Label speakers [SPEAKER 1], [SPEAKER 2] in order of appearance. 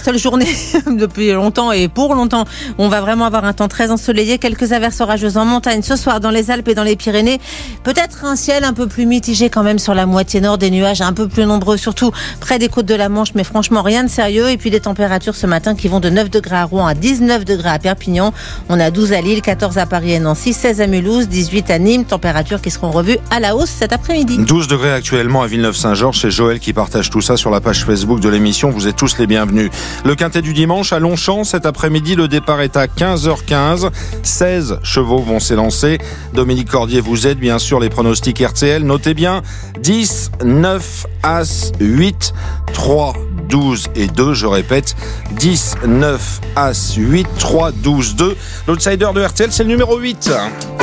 [SPEAKER 1] seule journée depuis longtemps et pour longtemps. On va vraiment avoir un temps très ensoleillé. Quelques averses orageuses en montagne ce soir dans les Alpes et dans les Pyrénées. Peut-être un ciel un peu plus mitigé quand même sur la moitié nord, des nuages un peu plus nombreux, surtout près des côtes de la Manche, mais franchement rien de sérieux. Et puis des températures ce matin qui vont de 9 degrés à Rouen à 19 degrés à Perpignan. On a 12 à Lille, 14 à Paris et Nancy, 16 à Mulhouse, 18 à Nîmes. Températures qui seront revues à la hausse cet après-midi.
[SPEAKER 2] 12 degrés actuellement à Villeneuve-Saint-Georges. C'est Joël qui partage tout ça sur la page Facebook de l'émission. Vous êtes tous les bienvenus. Le quintet du dimanche à Longchamp, cet après-midi, le départ est à 15h15. 16 chevaux vont s'élancer. Dominique Cordier vous aide, bien sûr, les pronostics RTL. Notez bien 10, 9, As, 8, 3, 12 et 2. Je répète, 10, 9, As, 8, 3, 12, 2. L'outsider de RTL, c'est le numéro 8.